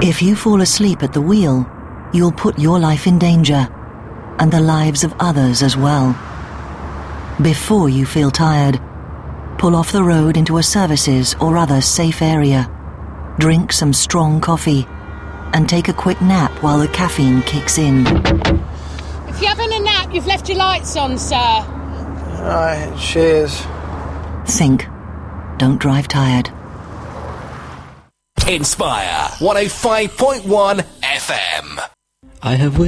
If you fall asleep at the wheel, you'll put your life in danger, and the lives of others as well. Before you feel tired, pull off the road into a services or other safe area, drink some strong coffee, and take a quick nap while the caffeine kicks in. If you're having a nap, you've left your lights on, sir. Alright, cheers. Think. Don't drive tired. Inspire 105.1 FM. I have